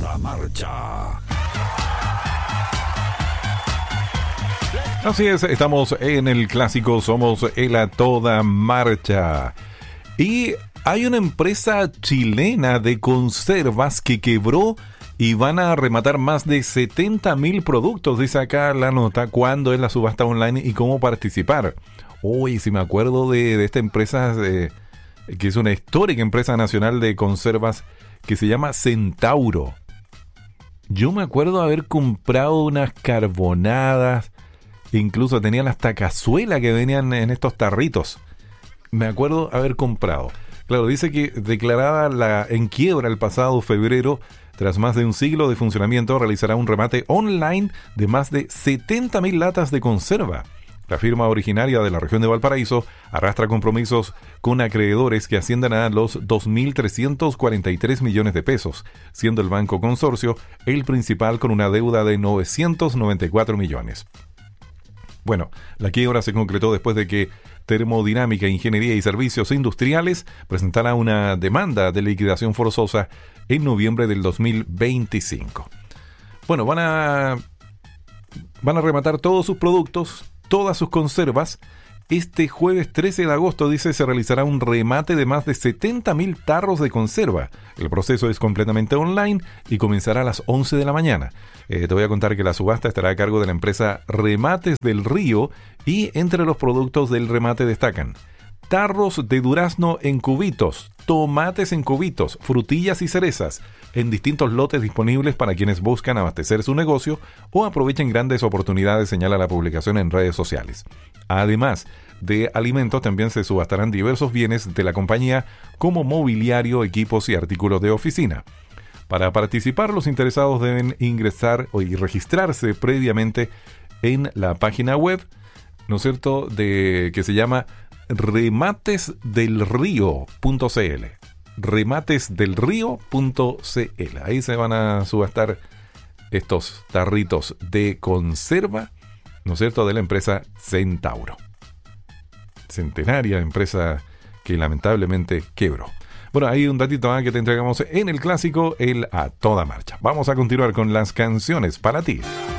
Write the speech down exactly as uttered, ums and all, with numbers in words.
toda marcha. Así es, estamos en el clásico, somos el a toda marcha. Y hay una empresa chilena de conservas que quebró y van a rematar más de setenta mil productos. Dice acá la nota cuándo es la subasta online y cómo participar. Uy, si me acuerdo de, de esta empresa, eh, que es una histórica empresa nacional de conservas que se llama Centauro. Yo me acuerdo haber comprado unas carbonadas. Incluso tenían hasta cazuela que venían en estos tarritos. Me acuerdo haber comprado. Claro, dice que declarada la, en quiebra el pasado febrero, tras más de un siglo de funcionamiento, realizará un remate online de más de setenta mil latas de conserva. La firma originaria de la región de Valparaíso arrastra compromisos con acreedores que ascienden a los dos mil trescientos cuarenta y tres millones de pesos, siendo el Banco Consorcio el principal con una deuda de novecientos noventa y cuatro millones. Bueno, la quiebra se concretó después de que Termodinámica, Ingeniería y Servicios Industriales presentara una demanda de liquidación forzosa en noviembre del dos mil veinticinco. Bueno, van a, van a rematar todos sus productos, todas sus conservas. Este jueves trece de agosto, dice, se realizará un remate de más de setenta mil tarros de conserva. El proceso es completamente online y comenzará a las once de la mañana. Eh, te voy a contar que la subasta estará a cargo de la empresa Remates del Río y entre los productos del remate destacan tarros de durazno en cubitos, tomates en cubitos, frutillas y cerezas, en distintos lotes disponibles para quienes buscan abastecer su negocio o aprovechen grandes oportunidades, señala la publicación en redes sociales. Además de alimentos, también se subastarán diversos bienes de la compañía como mobiliario, equipos y artículos de oficina. Para participar, los interesados deben ingresar y registrarse previamente en la página web, ¿no es cierto?, de, que se llama remates del río punto c l. remates del río punto c l. Ahí se van a subastar estos tarritos de conserva, ¿no es cierto?, de la empresa Centauro. Centenaria empresa que lamentablemente quebró. Bueno, hay un datito más que te entregamos en el clásico, el a toda marcha. Vamos a continuar con las canciones para ti.